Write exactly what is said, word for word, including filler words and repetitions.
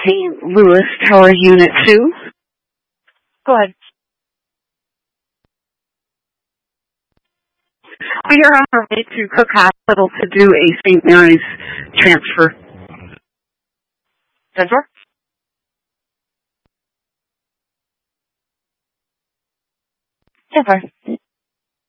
Saint Louis Tower Unit two. Go ahead. We are on our way to Cook Hospital to do a Saint Mary's transfer. Transfer? Transfer.